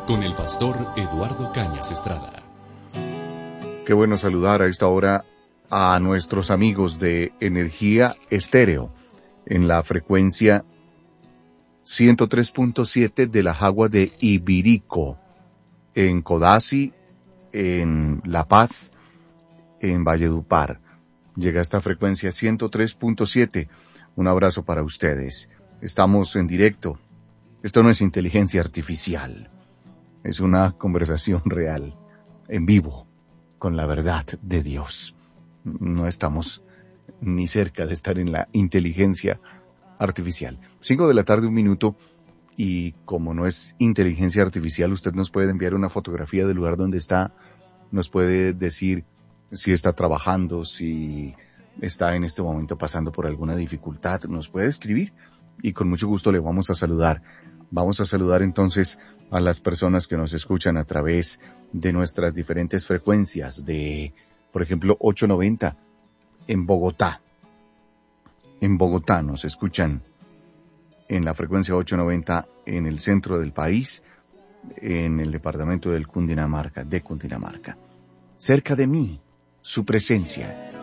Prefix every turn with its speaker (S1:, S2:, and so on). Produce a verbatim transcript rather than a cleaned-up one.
S1: con el pastor Eduardo Cañas Estrada.
S2: Qué bueno saludar a esta hora a nuestros amigos de Energía Estéreo en la frecuencia ciento tres punto siete de la Jagua de Ibirico, en Codazzi, en La Paz, en Valledupar. Llega esta frecuencia ciento tres punto siete. Un abrazo para ustedes. Estamos en directo. Esto no es inteligencia artificial. Es una conversación real, en vivo, con la verdad de Dios. No estamos ni cerca de estar en la inteligencia artificial. Cinco de la tarde, un minuto, y como no es inteligencia artificial, usted nos puede enviar una fotografía del lugar donde está, nos puede decir si está trabajando, si está en este momento pasando por alguna dificultad, nos puede escribir y con mucho gusto le vamos a saludar. Vamos a saludar entonces a las personas que nos escuchan a través de nuestras diferentes frecuencias de, por ejemplo, ochocientos noventa en Bogotá. En Bogotá nos escuchan en la frecuencia ochocientos noventa en el centro del país, en el departamento del Cundinamarca, de Cundinamarca. Cerca de mí, su presencia.